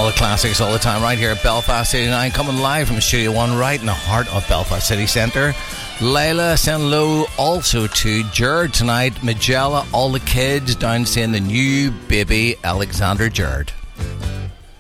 all the classics all the time right here at Belfast 89, coming live from Studio 1 right in the heart of Belfast City Centre. Layla sent low also to Jared tonight. Magella, all the kids down seeing the new baby Alexander Jared.